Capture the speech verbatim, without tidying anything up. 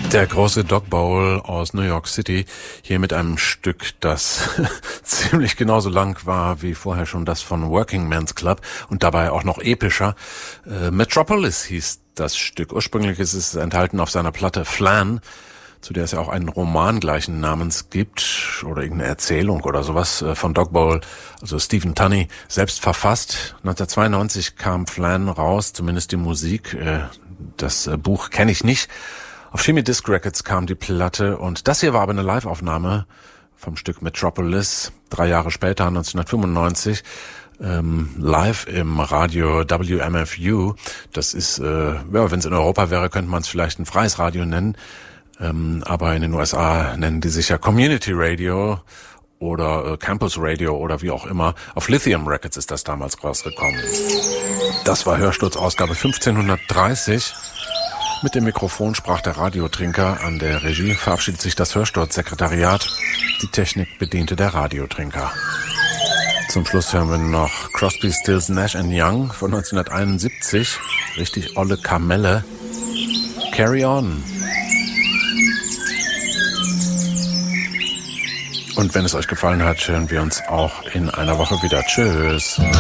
Der große Dog Bowl aus New York City, hier mit einem Stück, das ziemlich genauso lang war wie vorher schon das von Working Men's Club und dabei auch noch epischer. Äh, Metropolis hieß das Stück. Ursprünglich ist es enthalten auf seiner Platte Flan, zu der es ja auch einen Roman gleichen Namens gibt oder irgendeine Erzählung oder sowas von Dog Bowl, also Stephen Tunney, selbst verfasst. neunzehnhundertzweiundneunzig kam Flan raus, zumindest die Musik. Äh, das äh, Buch kenne ich nicht. Auf Shimmy Disc Records kam die Platte und das hier war aber eine Live-Aufnahme vom Stück Metropolis, drei Jahre später, neunzehnhundertfünfundneunzig, ähm, live im Radio W M F U. Das ist, äh, ja, wenn es in Europa wäre, könnte man es vielleicht ein freies Radio nennen, ähm, aber in den U S A nennen die sich ja Community Radio oder äh, Campus Radio oder wie auch immer. Auf Lithium Records ist das damals rausgekommen. Das war Hörsturz Ausgabe fünfzehnhundertdreißig. Mit dem Mikrofon sprach der Radiotrinker. An der Regie verabschiedet sich das Hörsturzsekretariat. Die Technik bediente der Radiotrinker. Zum Schluss hören wir noch Crosby, Stills, Nash and Young von neunzehnhunderteinundsiebzig. Richtig olle Kamelle. Carry on. Und wenn es euch gefallen hat, hören wir uns auch in einer Woche wieder. Tschüss.